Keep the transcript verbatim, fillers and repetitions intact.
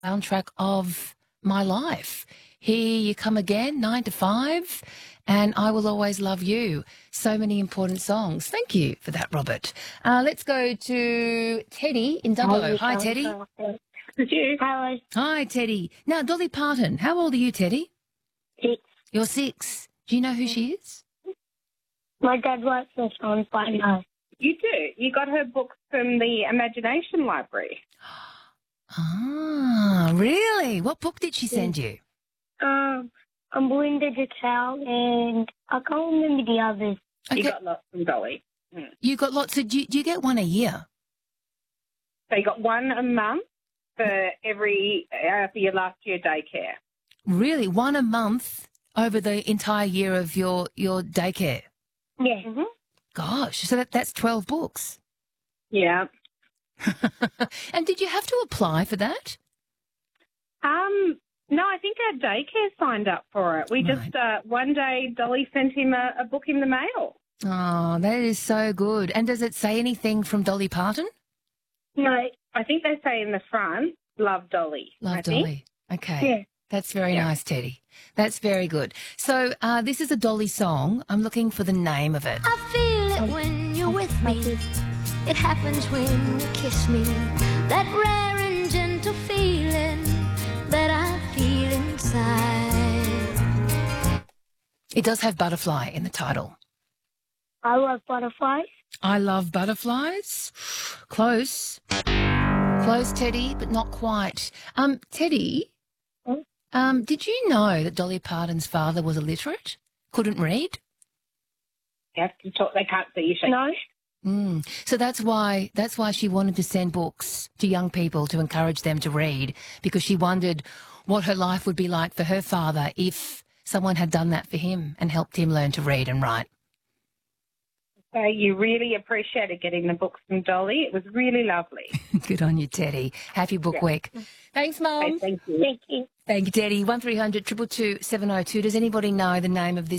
soundtrack of my life. Here You Come Again, nine to five, and I Will Always Love You. So many important songs. Thank you for that, Robert. Uh, let's go to Teddy in Dubbo. Hi, Teddy. Hello. Hi, Teddy. Now, Dolly Parton, how old are you, Teddy? Six. You're six. Do you know who she is? My dad writes the songs, but I know. You do. You got her books from the Imagination Library. Ah, really? What book did she send you? Um, I'm Belinda Giselle, and I can't remember the others. You Okay. got lots from Dolly. Mm. You got lots of, do you, do you get one a year? So you got one a month for every uh, for your last year daycare. Really? One a month over the entire year of your, your daycare? Yeah. Mm-hmm. Gosh, so that, that's twelve books. Yeah. And did you have to apply for that? Um. No, I think our daycare signed up for it. We Right. just uh, one day Dolly sent him a, a book in the mail. Oh, that is so good. And does it say anything from Dolly Parton? No. I think they say in the front, "Love Dolly." Love I think. Dolly. Okay. Yeah. That's very Yeah. nice, Teddy. That's very good. So uh, this is a Dolly song. I'm looking for the name of it. I feel it when you're with me. It happens when you kiss me. That rare and gentle feeling that I feel inside. It does have butterfly in the title. I love butterflies. I love butterflies. Close. Close, Teddy, but not quite. Um, Teddy, Hmm? um, did you know that Dolly Parton's father was illiterate? Couldn't read? You have to talk. They can't see you. Shake. No. Mm. So that's why that's why she wanted to send books to young people to encourage them to read, because she wondered what her life would be like for her father if someone had done that for him and helped him learn to read and write. So you really appreciated getting the books from Dolly. It was really lovely. Good on you, Teddy. Happy Book Yeah. Week. Thanks, Okay, Mum. thank you. Thank you. Thank you, Teddy. one three hundred two two two seven oh two. Does anybody know the name of this